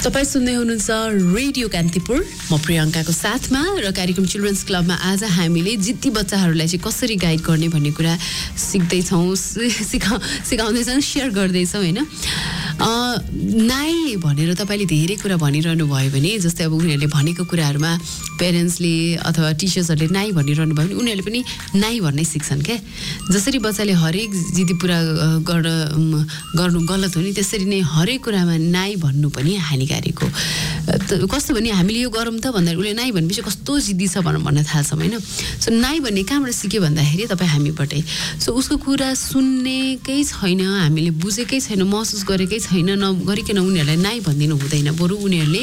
तपाईं सुन्दै हुनुहुन्छ रेडियो कान्तिपुर म प्रियङ्काको साथमा र कार्यक्रम चिल्ड्रेन्स क्लबमा आज हामीले जिद्दी बच्चाहरूलाई चाहिँ कसरी गाइड गर्ने भन्ने कुरा सिक्दै छौं सिकाउँदै छौं शेयर गर्दै छौं हैन नाइ भनेर तपाईले धेरै कुरा भनिरहनु भयो भने जस्तै अब उनीहरूले भनेको कुराहरुमा पेरेन्ट्सले अथवा टिचर्सहरुले नाइ भनिरहनु भयो भने उनीहरूले पनि नाइ भन्नै सिक्छन् के जसरी बच्चाले हरेक जिद्दी पूरा गर्नु गलत हो नि त्यसरी नै हरेक कुरामा नाइ भन्नु पनि हानिकारक हो कस्तो भने हामीले यो गरौँ त भन्दा उले नाइ भनेपछि कस्तो जिद्दी छ भन्न थाल्छौं हैन सो नाइ भन्ने कहाँबाट सिक्यो भन्दाखेरि तपाई हामीबाटै सो उसको कुरा सुन्नेकै छैन हामीले बुझेकै छैन महसुस गरेकै छैन नगरिकन उनीहरुलाई नाइ भन्दिनु हुँदैन बरु उनीहरुले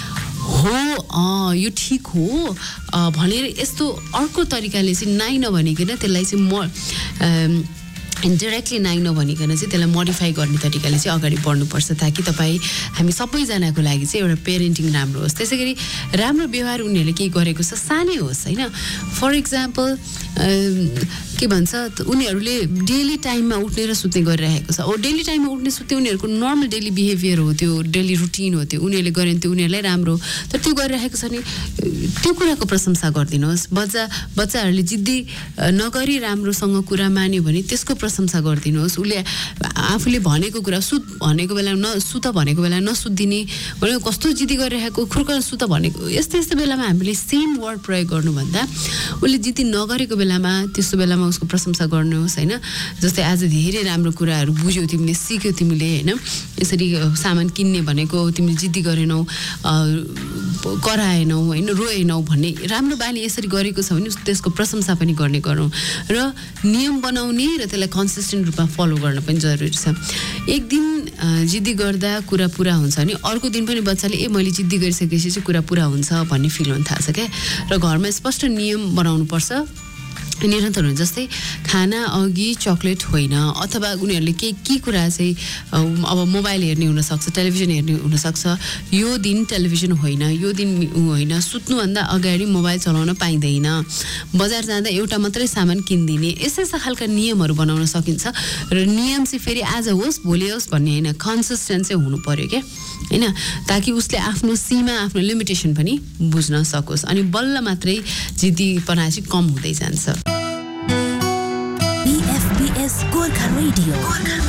हो यो ठीक हो भनेर यस्तो अर्को तरिकाले चाहिँ नाइ नभनिकन त्यसलाई चाहिँ इन्डाइरेक्टली नाइ नभनिकन चाहिँ त्यसलाई मोडिफाई गर्ने तरिकाले चाहिँ अगाडि बढ्नुपर्छ ताकि तपाई हामी सबैजनाको लागि चाहिँ एउटा पेरेन्टिङ राम्रो होस् त्यसैगरी राम्रो व्यवहार उनीहरूले के गरेको छ सानै होस् हैन फर एक्जाम्पल के भन्छ उनीहरूले डेली टाइममा उठ्ने र सुत्ने गरिरहेको छ ओ डेली टाइममा उठ्ने सुत्ने उनीहरूको नर्मल डेली बिहेभियर हो त्यो डेली रुटिन हो त्यो उनीहरूले गरेन त्यो उनीहरूलाई राम्रो तर त्यो गरिरहेको छ नि त्यो कुराको प्रशंसा गरिदिनुहोस् बच्चाहरूले जिद्दी नगरी राम्रोसँग कुरा मान्यो भने त्यसको प्रशंसा गरिदिनुहोस् उले आफूले भनेको कुरा सुत भनेको बेला सुत भनेको बेला नसुत्दिने भने कस्तो जिद्दी गरिरहेको खुर्कन सुत भनेको यस्तो बेलामा हामीले सेम वर्ड प्रयोग गर्नुभन्दा उले जिद्दी नगरेको बेलामा त्यस्तो बेलामा उसको प्रशंसा गर्नुहोस् हैन जस्तै आज धेरै राम्रो कुराहरु बुझ्यौ तिमीले सिक्यौ तिमीले हैन यसरी सामान किन्ने भनेको तिमीले जिद्दी गरेनौ कराएनौ हैन रोएनौ भन्ने राम्रो बानी यसरी गरेको छ भने त्यसको प्रशंसा पनि गर्ने गरौँ र नियम बनाउने र त्यसलाई कन्सिस्टेन्ट रूपमा फलो गर्न पनि जरुरी छ एक दिन जिद्दी गर्दा कुरा पूरा हुन्छ नि अर्को दिन पनि बच्चाले मैले जिद्दी गरिसकेपछि चाहिँ कुरा पूरा हुन्छ भन्ने फिल हुन थाल्छ के र घरमा स्पष्ट नियम बनाउनु पर्छ निरन्तर हुन्छ जस्तै खाना अघि चकलेट होइन अथवा उनीहरूले के कुरा चाहिँ अब मोबाइल हेर्ने हुन सक्छ टेलिभिजन हेर्ने हुन सक्छ यो दिन टेलिभिजन होइन यो दिन होइन सुत्नु भन्दा अगाडि मोबाइल चलाउन पाइदैन बजार जाँदा एउटा मात्रै सामान किन्दिने यस्ता खालका नियमहरू बनाउन सकिन्छ र नियम चाहिँ फेरि आज होस् भोलि होस् भन्ने हैन कन्सिस्टेन्ट चाहिँ हुनु पर्यो के हैन ताकि उसले आफ्नो सीमा आफ्नो लिमिटेसन पनि बुझ्न सकोस् अनि बल्ल मात्रै जिद्दीपना चाहिँ कम हुँदै जान्छ BFBS Gorkha Radio